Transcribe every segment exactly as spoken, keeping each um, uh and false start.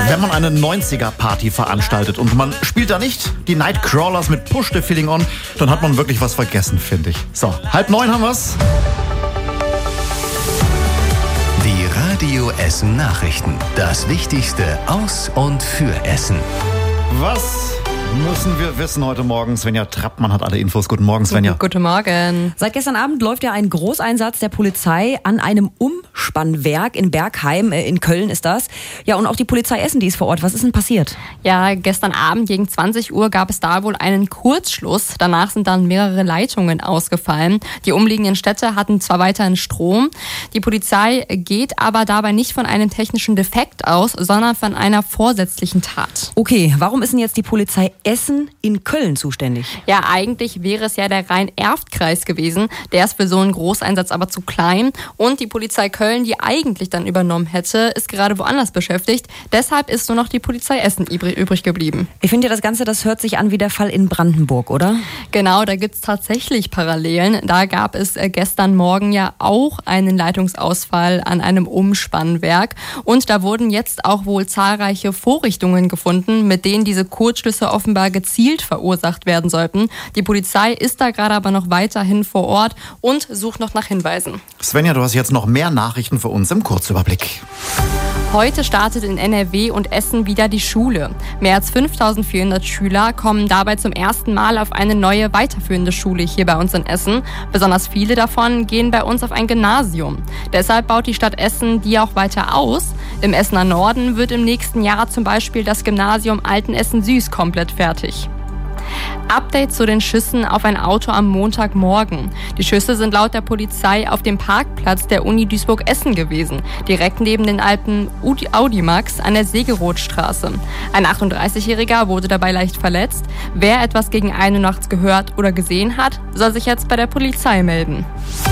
Wenn man eine neunziger-Party veranstaltet und man spielt da nicht die Nightcrawlers mit Push the Feeling On, dann hat man wirklich was vergessen, finde ich. So, halb neun haben wir's. Die Radio Essen Nachrichten. Das Wichtigste aus und für Essen. Was müssen wir wissen heute Morgen? Svenja Trappmann hat alle Infos. Guten Morgen, Svenja. Guten Morgen. Seit gestern Abend läuft ja ein Großeinsatz der Polizei an einem Umspannwerk in Bergheim, äh, in Köln ist das. Ja, und auch die Polizei Essen, die ist vor Ort. Was ist denn passiert? Ja, gestern Abend gegen zwanzig Uhr gab es da wohl einen Kurzschluss. Danach sind dann mehrere Leitungen ausgefallen. Die umliegenden Städte hatten zwar weiterhin Strom. Die Polizei geht aber dabei nicht von einem technischen Defekt aus, sondern von einer vorsätzlichen Tat. Okay, warum ist denn jetzt die Polizei Essen in Köln zuständig? Ja, eigentlich wäre es ja der Rhein-Erft-Kreis gewesen. Der ist für so einen Großeinsatz aber zu klein. Und die Polizei Köln, die eigentlich dann übernommen hätte, ist gerade woanders beschäftigt. Deshalb ist nur noch die Polizei Essen übrig geblieben. Ich finde ja, das Ganze, das hört sich an wie der Fall in Brandenburg, oder? Genau, da gibt es tatsächlich Parallelen. Da gab es gestern Morgen ja auch einen Leitungsausfall an einem Umspannwerk. Und da wurden jetzt auch wohl zahlreiche Vorrichtungen gefunden, mit denen diese Kurzschlüsse offenbar gezielt verursacht werden sollten. Die Polizei ist da gerade aber noch weiterhin vor Ort und sucht noch nach Hinweisen. Svenja, du hast jetzt noch mehr Nachrichten für uns im Kurzüberblick. Heute startet in N R W und Essen wieder die Schule. Mehr als fünftausendvierhundert Schüler kommen dabei zum ersten Mal auf eine neue weiterführende Schule hier bei uns in Essen. Besonders viele davon gehen bei uns auf ein Gymnasium. Deshalb baut die Stadt Essen die auch weiter aus. Im Essener Norden wird im nächsten Jahr zum Beispiel das Gymnasium Altenessen-Süß komplett fertig. Update zu den Schüssen auf ein Auto am Montagmorgen. Die Schüsse sind laut der Polizei auf dem Parkplatz der Uni Duisburg-Essen gewesen, direkt neben den alten Audimax an der Segerothstraße. Ein achtunddreißigjähriger wurde dabei leicht verletzt. Wer etwas gegen ein Uhr nachts gehört oder gesehen hat, soll sich jetzt bei der Polizei melden.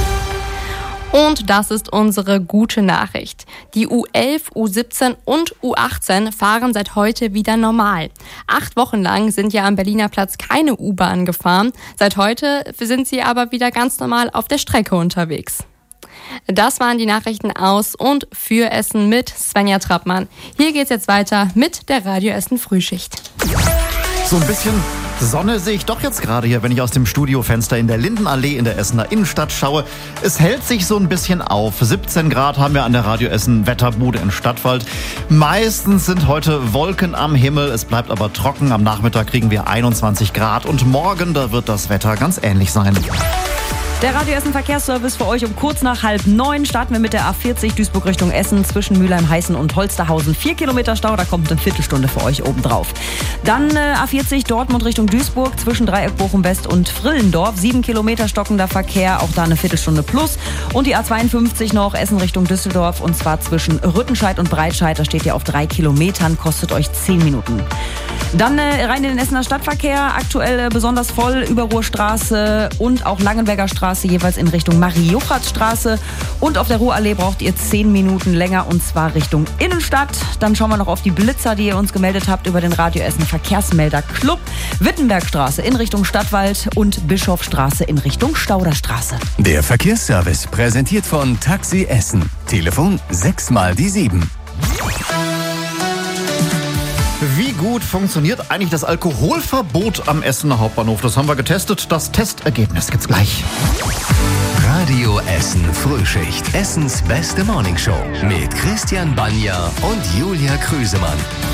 Und das ist unsere gute Nachricht. Die U elf, U siebzehn und U achtzehn fahren seit heute wieder normal. Acht Wochen lang sind ja am Berliner Platz keine U-Bahn gefahren. Seit heute sind sie aber wieder ganz normal auf der Strecke unterwegs. Das waren die Nachrichten aus und für Essen mit Svenja Trappmann. Hier geht's jetzt weiter mit der Radio Essen Frühschicht. So ein bisschen Sonne sehe ich doch jetzt gerade hier, wenn ich aus dem Studiofenster in der Lindenallee in der Essener Innenstadt schaue. Es hält sich so ein bisschen auf. siebzehn Grad haben wir an der Radio Essen Wetterbude in Stadtwald. Meistens sind heute Wolken am Himmel, es bleibt aber trocken. Am Nachmittag kriegen wir einundzwanzig Grad und morgen, da wird das Wetter ganz ähnlich sein. Der Radio Essen Verkehrsservice für euch um kurz nach halb neun. Starten wir mit der A vierzig Duisburg Richtung Essen zwischen Mülheim-Heißen und Holsterhausen. Vier Kilometer Stau, da kommt eine Viertelstunde für euch obendrauf. Dann äh, A vierzig Dortmund Richtung Duisburg zwischen Dreieck Bochum-West und Frillendorf. Sieben Kilometer stockender Verkehr, auch da eine Viertelstunde plus. Und die A zweiundfünfzig noch Essen Richtung Düsseldorf und zwar zwischen Rüttenscheid und Breitscheid. Da steht ihr auf drei Kilometern, kostet euch zehn Minuten. Dann äh, rein in den Essener Stadtverkehr. Aktuell äh, besonders voll Überruhrstraße und auch Langenberger Straße jeweils in Richtung Marie-Juchat-Straße. Und auf der Ruhrallee braucht ihr zehn Minuten länger und zwar Richtung Innenstadt. Dann schauen wir noch auf die Blitzer, die ihr uns gemeldet habt über den Radio Essen Verkehrsmelder Club. Wittenbergstraße in Richtung Stadtwald und Bischofstraße in Richtung Stauderstraße. Der Verkehrsservice präsentiert von Taxi Essen. Telefon sechs mal die sieben. Wie gut funktioniert eigentlich das Alkoholverbot am Essener Hauptbahnhof? Das haben wir getestet. Das Testergebnis gibt's gleich. Radio Essen Frühschicht. Essens beste Morningshow mit Christian Banja und Julia Krüsemann.